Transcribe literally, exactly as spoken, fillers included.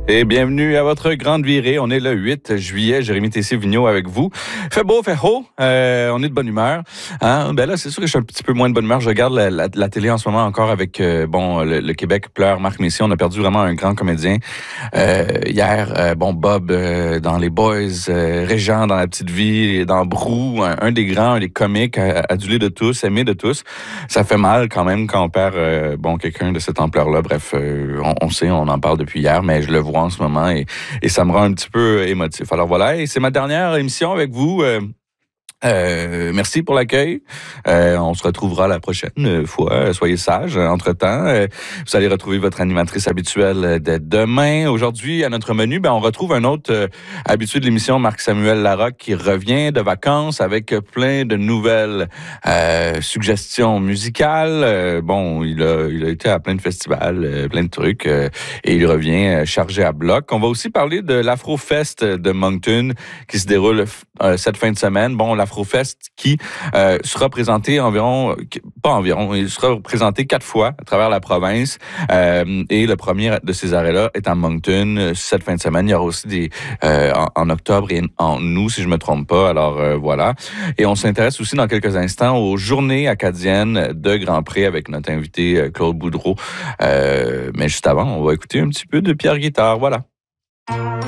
Et bienvenue à votre grande virée. On est le huit juillet. Jérémy Tessier-Vigneault avec vous. Fait beau, fait haut. Euh, on est de bonne humeur. Hein? Ben là, c'est sûr que je suis un petit peu moins de bonne humeur. Je regarde la, la, la télé en ce moment encore avec euh, bon le, le Québec pleure. Marc Messier. On a perdu vraiment un grand comédien. Euh, hier, euh, bon Bob euh, dans Les Boys, euh, Régent dans La Petite Vie, dans Brou, un, un des grands, un des comiques, euh, adulé de tous, aimé de tous. Ça fait mal quand même quand on perd euh, bon quelqu'un de cette ampleur-là. Bref, euh, on, on sait, on en parle depuis hier, mais je le vois en ce moment et, et ça me rend un petit peu émotif. Alors voilà, et c'est ma dernière émission avec vous. Euh, Euh, merci pour l'accueil. Euh, on se retrouvera la prochaine fois. Soyez sages. Entre-temps, euh, vous allez retrouver votre animatrice habituelle dès demain. Aujourd'hui, à notre menu, ben, on retrouve un autre euh, habitué de l'émission, Marc-Samuel Larocque, qui revient de vacances avec plein de nouvelles euh, suggestions musicales. Euh, bon, il a, il a été à plein de festivals, euh, plein de trucs, euh, et il revient chargé à bloc. On va aussi parler de l'Afrofest de Moncton qui se déroule euh, cette fin de semaine. Bon, la Afrofest qui euh, sera présenté environ, pas environ, il sera présenté quatre fois à travers la province. Euh, et le premier de ces arrêts-là est à Moncton cette fin de semaine. Il y aura aussi des euh, en, en octobre et en août, si je me trompe pas. Alors euh, voilà. Et on s'intéresse aussi dans quelques instants aux Journées acadiennes de Grand Pré avec notre invité Claude Boudreau. Euh, mais juste avant, on va écouter un petit peu de Pierre Guitare. Voilà.